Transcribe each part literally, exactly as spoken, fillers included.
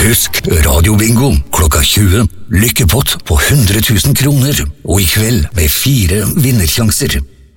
Husk Radio Bingo klokka tjue. Lykkepott på hundre tusen kroner. Og i kveld med fire vinnersjanser.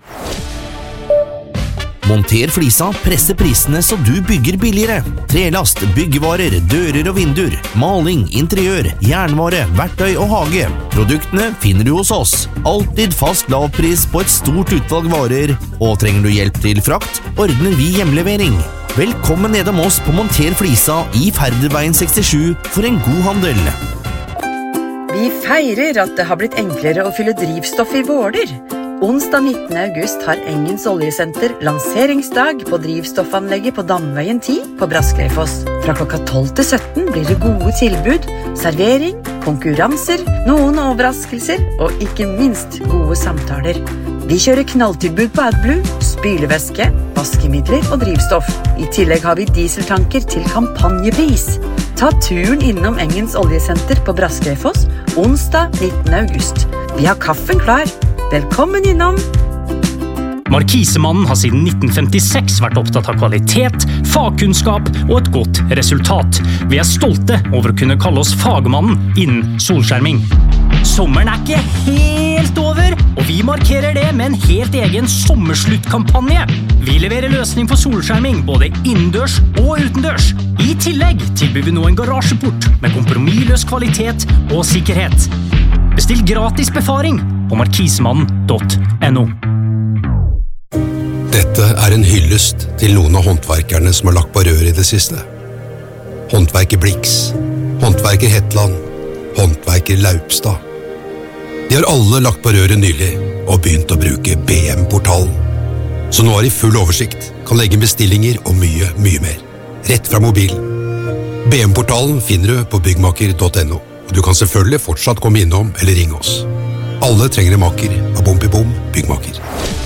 Monter Flisa presser prisene så du bygger billigere. Trelast, byggevarer, dører og vinduer, maling, interiør, jernvare, verktøy og hage. Produktene finner du hos oss. Altid fast lavpris på et stort utvalg varer. Og trenger du hjelp til frakt, ordner vi hjemlevering. Velkommen nedom oss på Monter Flisa i Færderveien sekstisju for en god handel. Vi feirer at det har blitt enklere å fylle drivstoff i Våler. Onsdag nittende august har Engens Oljesenter lanseringsdag på drivstoffanlegget på Damveien ti på Braskleifoss. Fra klokka tolv til sytten blir det gode tilbud, servering, konkurranser, noen overraskelser og ikke minst gode samtaler. Vi kjører knalltilbud på AdBlue, spylevæske, vaskemidler og drivstoff. I tillegg har vi dieseltanker til kampanjepris. Ta turen innom Engens Oljesenter på Braskleifoss onsdag nittende august. Vi har kaffen klar. Velkommen innom! Markisemannen har siden nitten femtiseks vært opptatt av kvalitet, fagkunnskap og et godt resultat. Vi er stolte over å kunne kalle oss fagmannen innen solskjerming. Sommeren er ikke helt over, og vi markerer det med en helt egen sommersluttkampanje. Vi leverer løsning for solskjerming både innendørs og utendørs. I tillegg tilbyr vi nå en garasjeport med kompromissløs kvalitet og sikkerhet. Bestill gratis befaring på markisemannen punktum no. Dette er en hyllest til noen av håndverkerne som har lagt på rør i det siste. Håndverker Blix, håndverker Hetland, håndverker Laupstad. De har alle lagt på røret nylig og begynt å bruke B M-portalen. Så nå har de full oversikt, kan legge bestillinger og mye, mye mer. Rett fra mobilen. B M-portalen finner du på byggmaker punktum no. Og du kan selvfølgelig fortsatt komme innom eller ringe oss. Alle trenger en maker av Bom i Bom byggmaker.